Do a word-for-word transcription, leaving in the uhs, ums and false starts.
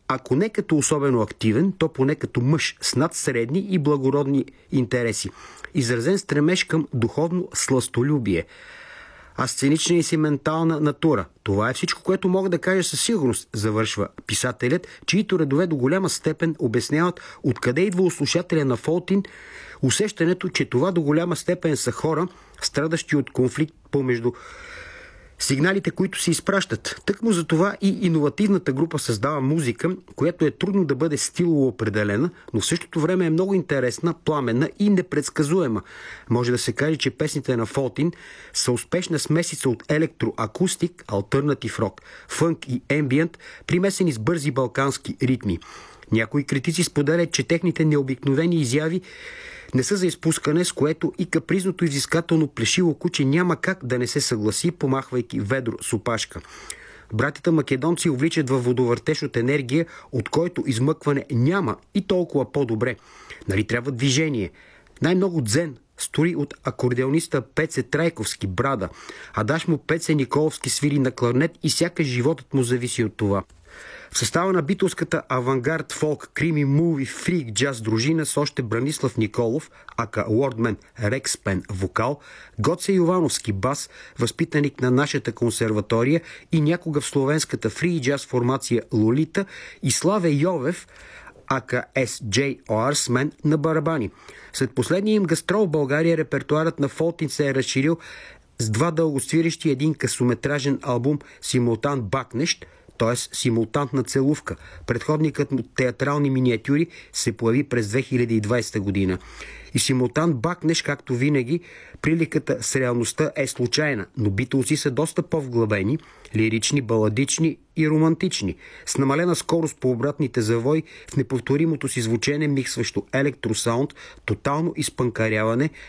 ако не като особено активен, то поне като мъж с надсредни и благородни интереси, изразен стремеж към духовно сластолюбие, асценична и симентална натура. Това е всичко, което мога да кажа със сигурност, завършва писателят, чието редове до голяма степен обясняват откъде идва у слушателя на Фолтин усещането, че това до голяма степен са хора, страдащи от конфликт помежду сигналите, които се изпращат. Тъкмо за това и иновативната група създава музика, която е трудно да бъде стилово определена, но в същото време е много интересна, пламенна и непредсказуема. Може да се каже, че песните на Фолтин са успешна смесица от електроакустик, алтернатив рок, фънк и ембиент, примесени с бързи балкански ритми. Някои критици споделят, че техните необикновени изяви не са за изпускане, с което и капризното и взискателно плешиво куче няма как да не се съгласи, помахвайки ведро с опашка. Братята македонци увличат във водовъртеж от енергия, от който измъкване няма и толкова по-добре. Нали трябва движение? Най-много дзен стори от акордеониста Пеце Трайковски, брада, а даш му Пеце Николовски свири на кларнет и сякаш животът му зависи от това. В състава на битолската авангард, фолк, крими, муви, фрик, джаз дружина с още Бранислав Николов, ака Уордмен Рекспен вокал, Гоце Йовановски бас, възпитаник на нашата консерватория и някога в словенската фри и джаз формация Лолита, и Славе Йовев, ака Ес Джей Оарсмен на барабани. След последния им гастрол в България репертуарът на Фолтин се е разширил с два дългосвирещи и един късометражен албум «Симултан Бакнещ», т.е. симултантна целувка. Предходникът му театрални миниатюри се появи през две хиляди и двадесета година. И симултан Бакнеш, както винаги, приликата с реалността е случайна, но Битълси са доста по-вглъбени, лирични, баладични и романтични, с намалена скорост по обратните завои, в неповторимото си звучене, миксващо електросаунд, тотално изпънкаряване,